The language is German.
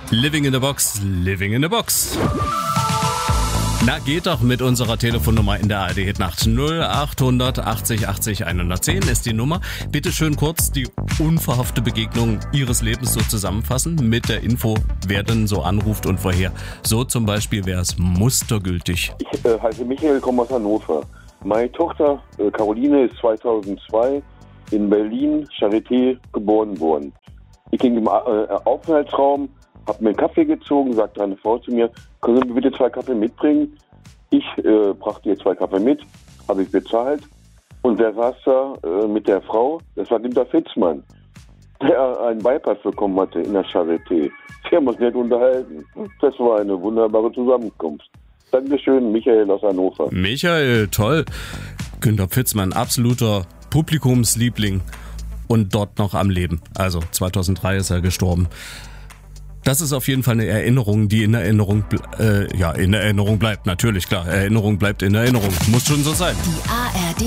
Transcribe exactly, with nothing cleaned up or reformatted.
Living in the Box, Living in the Box. Na, geht doch mit unserer Telefonnummer in der A R D Hitnacht. null acht hundert achtzig achtzig hundertzehn ist die Nummer. Bitte schön kurz die unverhoffte Begegnung Ihres Lebens so zusammenfassen mit der Info, wer denn so anruft und woher. So zum Beispiel wäre es mustergültig. Ich äh, heiße Michael, komme aus Hannover. Meine Tochter äh, Caroline ist zweitausendzwei in Berlin, Charité, geboren worden. Ich ging im äh, Aufenthaltsraum, habe mir einen Kaffee gezogen, sagte eine Frau zu mir, können Sie mir bitte zwei Kaffee mitbringen? Ich äh, brachte ihr zwei Kaffee mit, habe ich bezahlt. Und wer saß da äh, mit der Frau? Das war Günter Fitzmann, der einen Bypass bekommen hatte in der Charité. Wir haben uns nicht unterhalten. Das war eine wunderbare Zusammenkunft. Dankeschön, Michael aus Hannover. Michael, toll. Günter Fitzmann, absoluter Publikumsliebling und dort noch am Leben. Also zweitausenddrei ist er gestorben. Das ist auf jeden Fall eine Erinnerung, die in Erinnerung, äh, ja, in Erinnerung bleibt. Natürlich, klar. Erinnerung bleibt in Erinnerung. Muss schon so sein. Die A R D